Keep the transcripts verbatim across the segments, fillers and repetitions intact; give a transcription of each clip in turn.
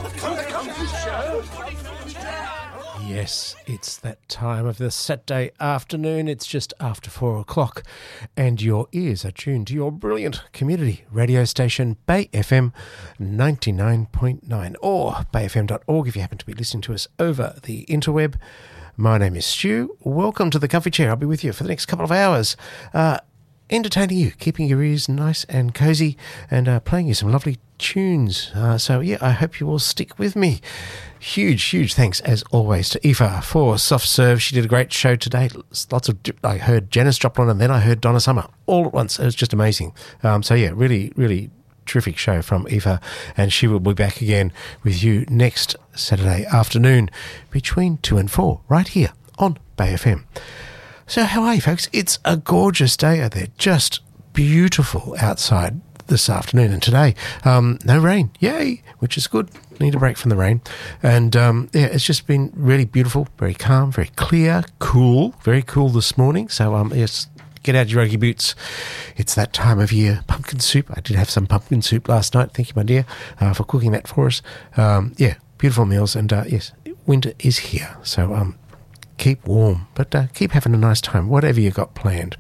Yes, it's that time of the Saturday afternoon. It's just after four o'clock, and your ears are tuned to your brilliant community radio station, Bay F M ninety-nine point nine, or bay f m dot org if you happen to be listening to us over the interweb. My name is Stu. Welcome to the Comfy Chair. I'll be with you for the next couple of hours, uh, entertaining you, keeping your ears nice and cosy, and uh, playing you some lovely tunes. Uh, so, yeah, I hope you will stick with me. Huge, huge thanks, as always, to Aoife for Soft Serve. She did a great show today. Lots of, I heard Janice Joplin, and then I heard Donna Summer all at once. It was just amazing. Um, so, yeah, really, really terrific show from Aoife, and she will be back again with you next Saturday afternoon between two and four, right here on Bay F M. So how are you, folks? It's a gorgeous day out there, just beautiful outside this afternoon and today. Um, no rain, yay, which is good. Need a break from the rain. And um, yeah, it's just been really beautiful, very calm, very clear, cool, very cool this morning. So um, yes, get out your ruggy boots. It's that time of year. Pumpkin soup. I did have some pumpkin soup last night. Thank you, my dear, uh, for cooking that for us. Um, yeah, beautiful meals. And uh, yes, winter is here. So um, keep warm, but uh, keep having a nice time, whatever you got planned.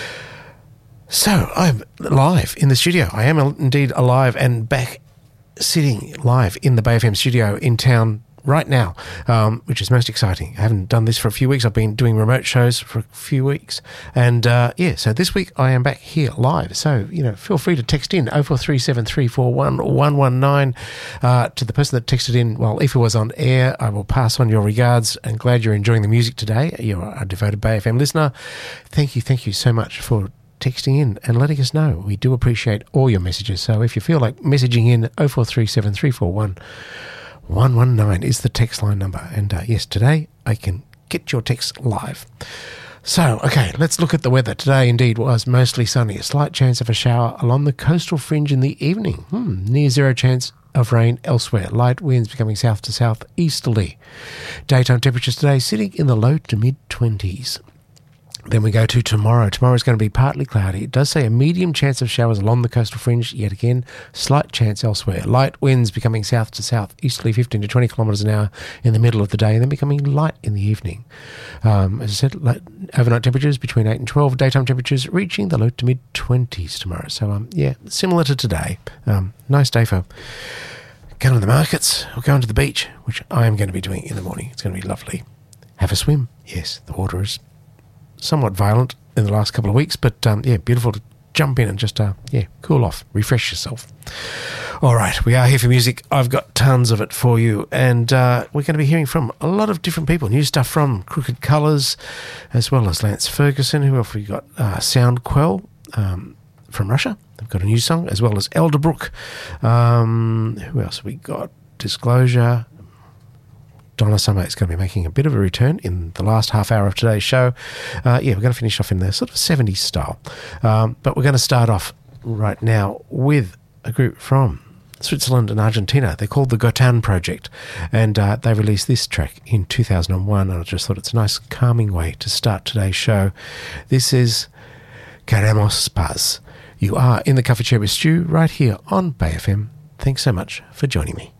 So I'm live in the studio. I am indeed alive and back sitting live in the Bay F M studio in town right now, um, which is most exciting. I haven't done this for a few weeks. I've been doing remote shows for a few weeks. And, uh, yeah, so this week I am back here live. So, you know, feel free to text in oh four three seven, three four one, one one nine uh, to the person that texted in while Aoife was on air. I will pass on your regards and glad you're enjoying the music today. You're a devoted Bay F M listener. Thank you, thank you so much for texting in and letting us know. We do appreciate all your messages. So if you feel like messaging in, oh four three seven, three four one, one one nine is the text line number. And uh, yes, today I can get your text live. So, okay, let's look at the weather. Today indeed was mostly sunny. A slight chance of a shower along the coastal fringe in the evening. Hmm, near zero chance of rain elsewhere. Light winds becoming south to south easterly. Daytime temperatures today sitting in the low to mid twenties. Then we go to tomorrow. Tomorrow is going to be partly cloudy. It does say a medium chance of showers along the coastal fringe. Yet again, slight chance elsewhere. Light winds becoming south to south easterly, fifteen to twenty kilometres an hour in the middle of the day, and then becoming light in the evening. Um, as I said, light, overnight temperatures between eight and twelve. Daytime temperatures reaching the low to mid twenties tomorrow. So, um, yeah, similar to today. Um, nice day for going to the markets or going to the beach, which I am going to be doing in the morning. It's going to be lovely. Have a swim. Yes, the water is somewhat violent in the last couple of weeks, but um, yeah, beautiful to jump in and just uh, yeah, cool off, refresh yourself. All right, we are here for music. I've got tons of it for you, and uh, we're going to be hearing from a lot of different people. New stuff from Crooked Colours, as well as Lance Ferguson. Who else we got? Uh, Soundquell um, from Russia. They've got a new song, as well as Elderbrook. Um, who else have we got? Disclosure. Donna Summer is going to be making a bit of a return in the last half hour of today's show. Uh, yeah, we're going to finish off in the sort of seventies style. Um, but we're going to start off right now with a group from Switzerland and Argentina. They're called the Gotan Project, and uh, they released this track in two thousand one, and I just thought it's a nice calming way to start today's show. This is Queremos Paz. You are in the Coffee Chair with Stu right here on Bay F M. Thanks so much for joining me.